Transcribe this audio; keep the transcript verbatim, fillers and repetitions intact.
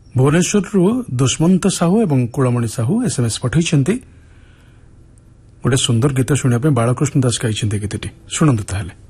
भुवनेश्वररू दुष्मंत साहू एवं कुलमणि साहू एसएमएस पठाई गोटे सुंदर गीत शुणा बालकृष्ण दास गाई गीतटी शुणु ताहले।